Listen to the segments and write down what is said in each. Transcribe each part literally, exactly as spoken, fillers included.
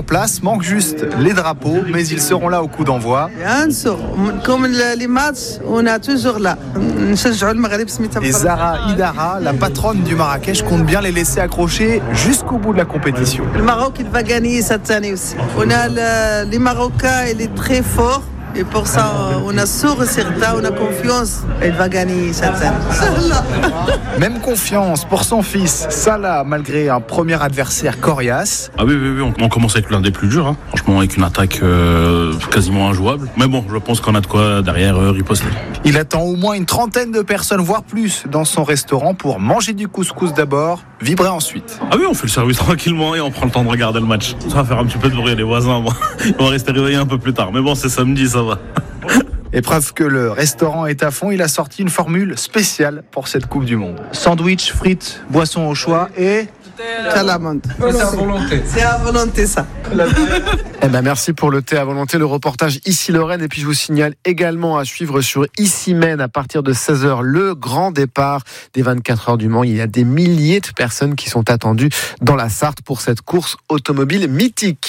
place, manque juste les drapeaux, mais ils seront là au coup d'envoi. Comme les matchs, on est toujours là. Et Zara Idara, la patronne du Marrakech, compte bien les laisser accrocher jusqu'au bout de la compétition. Le Maroc, il va gagner cette année aussi. On a le, les Marocains, il est très fort. Et pour ça, on a sûr et certain, on a confiance. Elle va gagner cette année. Même confiance pour son fils Salah, malgré un premier adversaire coriace. Ah oui, oui, oui, on, on commence avec l'un des plus durs. Hein. Franchement, avec une attaque euh, quasiment injouable. Mais bon, je pense qu'on a de quoi derrière euh, riposter. Il attend au moins une trentaine de personnes, voire plus, dans son restaurant pour manger du couscous d'abord, vibrer ensuite. Ah oui, on fait le service tranquillement et on prend le temps de regarder le match. Ça va faire un petit peu de bruit, les voisins. Bon, ils vont rester réveillés un peu plus tard. Mais bon, c'est samedi, ça va. Et preuve que le restaurant est à fond, il a sorti une formule spéciale pour cette Coupe du Monde. Sandwich, frites, boissons au choix et... C'est à la menthe. C'est à volonté. C'est à volonté, ça. Eh ben merci pour le thé à volonté, le reportage Ici Lorraine. Et puis je vous signale également à suivre sur Ici Maine à partir de seize heures le grand départ des vingt-quatre heures du Mans. Il y a des milliers de personnes qui sont attendues dans la Sarthe pour cette course automobile mythique.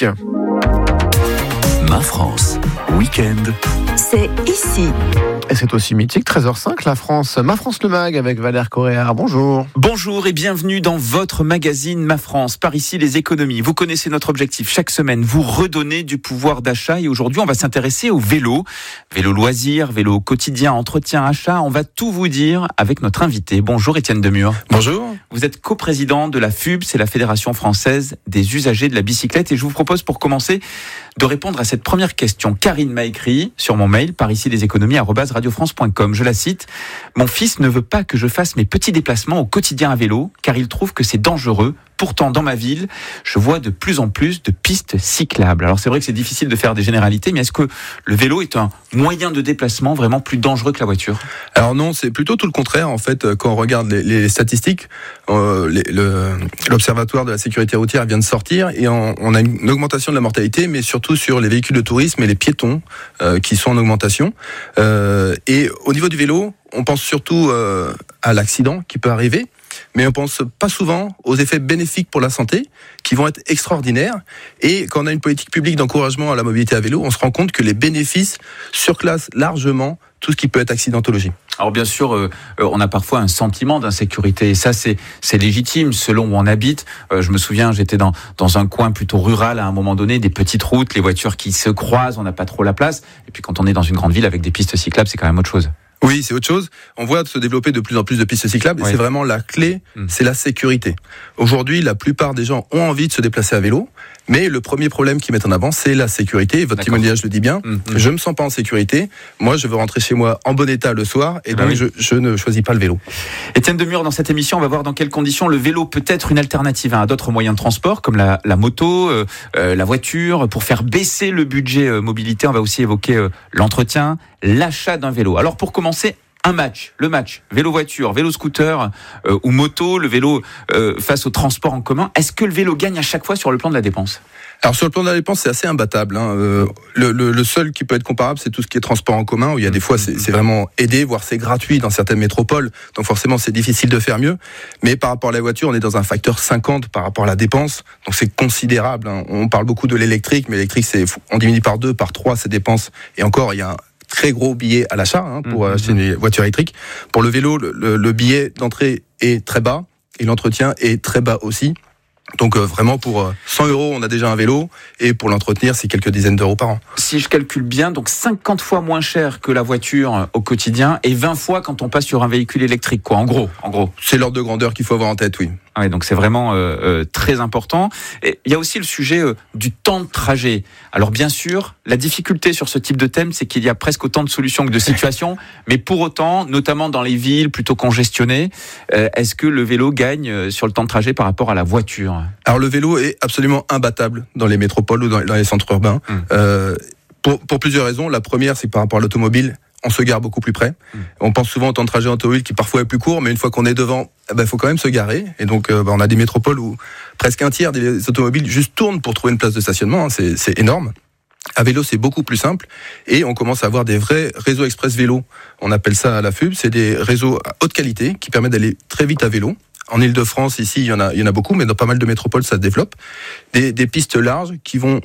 Ma France, week-end. C'est ici. Et c'est aussi mythique, treize heures cinq, la France. Ma France le Mag avec Valère Coréard. Bonjour. Bonjour et bienvenue dans votre magazine Ma France. Par ici, les économies. Vous connaissez notre objectif. Chaque semaine, vous redonnez du pouvoir d'achat. Et aujourd'hui, on va s'intéresser au vélo. Vélo loisir, vélo quotidien, entretien, achat. On va tout vous dire avec notre invité. Bonjour Étienne Demur. Bonjour. Vous êtes coprésident de la F U B, c'est la Fédération Française des usagers de la bicyclette. Et je vous propose pour commencer de répondre à cette première question. Karine m'a écrit sur mon mail, par ici les économies, arobase radiofrance point com. Je la cite. Mon fils ne veut pas que je fasse mes petits déplacements au quotidien à vélo, car il trouve que c'est dangereux. Pourtant, dans ma ville, je vois de plus en plus de pistes cyclables. Alors c'est vrai que c'est difficile de faire des généralités, mais est-ce que le vélo est un moyen de déplacement vraiment plus dangereux que la voiture ? Alors non, c'est plutôt tout le contraire. En fait, quand on regarde les, les statistiques, euh, les, le, l'Observatoire de la sécurité routière vient de sortir et on, on a une augmentation de la mortalité, mais surtout sur les véhicules de tourisme et les piétons euh, qui sont en augmentation. Euh, et au niveau du vélo, on pense surtout euh, à l'accident qui peut arriver. Mais on pense pas souvent aux effets bénéfiques pour la santé qui vont être extraordinaires. Et quand on a une politique publique d'encouragement à la mobilité à vélo, on se rend compte que les bénéfices surclassent largement tout ce qui peut être accidentologie. Alors bien sûr, euh, on a parfois un sentiment d'insécurité et ça c'est c'est légitime selon où on habite. Euh, je me souviens, j'étais dans dans un coin plutôt rural à un moment donné, des petites routes, les voitures qui se croisent, on n'a pas trop la place. Et puis quand on est dans une grande ville avec des pistes cyclables, c'est quand même autre chose. Oui, c'est autre chose. On voit se développer de plus en plus de pistes cyclables et oui. C'est vraiment la clé, mmh. c'est la sécurité. Aujourd'hui, la plupart des gens ont envie de se déplacer à vélo, mais le premier problème qu'ils mettent en avant, c'est la sécurité. Votre D'accord. témoignage le dit bien. Mmh. Je me sens pas en sécurité. Moi, je veux rentrer chez moi en bon état le soir et ah donc oui. je, je ne choisis pas le vélo. Étienne Demur, dans cette émission, on va voir dans quelles conditions le vélo peut être une alternative à d'autres moyens de transport comme la, la moto, euh, euh, la voiture. Pour faire baisser le budget euh, mobilité, on va aussi évoquer euh, l'entretien, l'achat d'un vélo. Alors pour commencer, un match, le match, vélo-voiture, vélo-scooter euh, ou moto, le vélo euh, face au transport en commun. Est-ce que le vélo gagne à chaque fois sur le plan de la dépense ? Alors sur le plan de la dépense, c'est assez imbattable. Hein. Euh, le, le, le seul qui peut être comparable, c'est tout ce qui est transport en commun, où il y a des fois c'est, c'est vraiment aidé, voire c'est gratuit dans certaines métropoles. Donc forcément, c'est difficile de faire mieux. Mais par rapport à la voiture, on est dans un facteur cinquante par rapport à la dépense. Donc c'est considérable. Hein. On parle beaucoup de l'électrique, mais l'électrique, c'est on diminue par deux, par trois ces dépenses. Et encore, il y a un très gros billet à l'achat hein, pour mmh, acheter une voiture électrique. Pour le vélo, le, le, le billet d'entrée est très bas et l'entretien est très bas aussi. Donc euh, vraiment pour euh, cent euros, on a déjà un vélo et pour l'entretenir, c'est quelques dizaines d'euros par an. Si je calcule bien, donc cinquante fois moins cher que la voiture au quotidien et vingt fois quand on passe sur un véhicule électrique, quoi. En gros, en gros. C'est l'ordre de grandeur qu'il faut avoir en tête, oui. Ah oui, donc c'est vraiment euh, euh, très important. Et il y a aussi le sujet euh, du temps de trajet. Alors bien sûr, la difficulté sur ce type de thème, c'est qu'il y a presque autant de solutions que de situations. Mais pour autant, notamment dans les villes plutôt congestionnées, euh, est-ce que le vélo gagne sur le temps de trajet par rapport à la voiture ? Alors le vélo est absolument imbattable dans les métropoles ou dans, dans les centres urbains. Mmh. Euh, pour, pour plusieurs raisons. La première, c'est que par rapport à l'automobile, on se gare beaucoup plus près. Mmh. On pense souvent au temps de trajet en automobile qui parfois est plus court, mais une fois qu'on est devant, il bah, faut quand même se garer. Et donc, euh, bah, on a des métropoles où presque un tiers des automobiles juste tournent pour trouver une place de stationnement. Hein, c'est, c'est énorme. À vélo, c'est beaucoup plus simple. Et on commence à avoir des vrais réseaux express vélo. On appelle ça à la F U B. C'est des réseaux à haute qualité qui permettent d'aller très vite à vélo. En Île-de-France, ici, il y en a, il y en a beaucoup, mais dans pas mal de métropoles, ça se développe. Des, des pistes larges qui vont